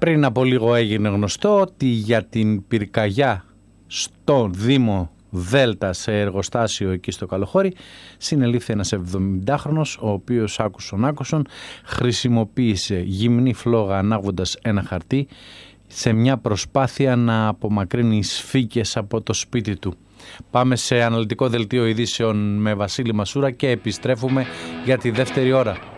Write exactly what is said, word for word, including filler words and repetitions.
Πριν από λίγο έγινε γνωστό ότι για την πυρκαγιά στο Δήμο Δέλτα σε εργοστάσιο εκεί στο Καλοχώρι συνελήφθη ένας εβδομηντάχρονος, ο οποίος άκουσον άκουσον χρησιμοποίησε γυμνή φλόγα ανάγοντας ένα χαρτί σε μια προσπάθεια να απομακρύνει σφίγγες από το σπίτι του. Πάμε σε αναλυτικό δελτίο ειδήσεων με Βασίλη Μασούρα και επιστρέφουμε για τη δεύτερη ώρα.